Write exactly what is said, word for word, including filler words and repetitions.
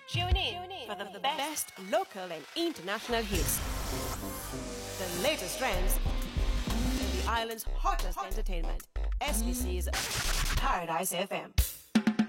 Tune in for the best local and international hits. The latest trends in the island's hottest entertainment. S B C's Paradise F M.